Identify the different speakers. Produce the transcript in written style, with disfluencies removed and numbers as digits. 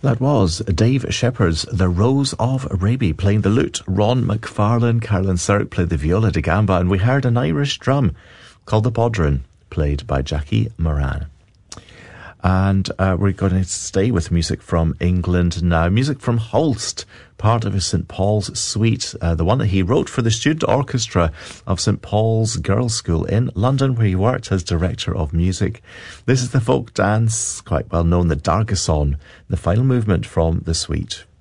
Speaker 1: That was Dave Shepherd's The Rose of Araby playing the lute. Ron McFarlane, Carolyn Surrick played the viola da gamba, and we heard an Irish drum called the bodhrán, played by Jackie Moran. And we're going to stay with music from England now. Music from Holst, part of his St. Paul's Suite, the one that he wrote for the student orchestra of St. Paul's Girls' School in London, where he worked as director of music. This is the folk dance, quite well known, the Dargason, the final movement from the suite.